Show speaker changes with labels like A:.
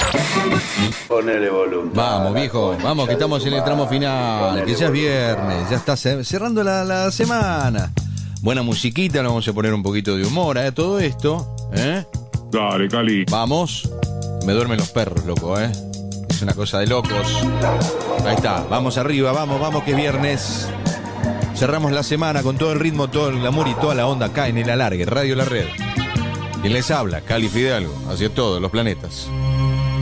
A: Ponele voluntad.
B: Vamos, viejo, vamos, que estamos en el tramo final, que ya es viernes, ya está cerrando la semana. Buena musiquita, le vamos a poner un poquito de humor a todo esto, ¿eh?
C: Dale, Cali.
B: Vamos. Me duermen los perros, loco, ¿eh? Es una cosa de locos. Ahí está, vamos arriba, vamos, que es viernes. Cerramos la semana con todo el ritmo, todo el amor y toda la onda acá en el Alargue, Radio La Red. Quien les habla, Cali Fidalgo, hacia todos los planetas.